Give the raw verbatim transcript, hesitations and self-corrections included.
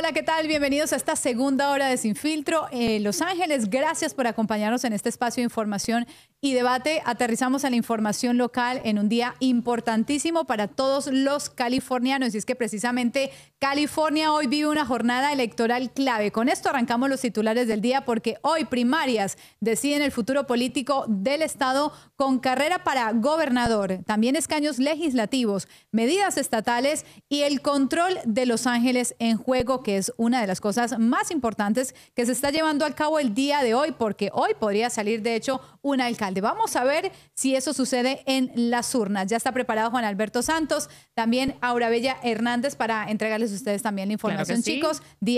Hola, ¿qué tal? Bienvenidos a esta segunda hora de Sin Filtro. Eh, Los Ángeles, gracias por acompañarnos en este espacio de información y debate. Aterrizamos a la información local en un día importantísimo para todos los californianos. Y es que precisamente California hoy vive una jornada electoral clave. Con esto arrancamos los titulares del día porque hoy primarias deciden el futuro político del estado con carrera para gobernador, también escaños legislativos, medidas estatales y el control de Los Ángeles en juego, que es una de las cosas más importantes que se está llevando a cabo el día de hoy, porque hoy podría salir, de hecho, un alcalde. Vamos a ver si eso sucede en las urnas. Ya está preparado Juan Alberto Santos, también Aura Bella Hernández para entregarles a ustedes también la información, Claro que sí. chicos.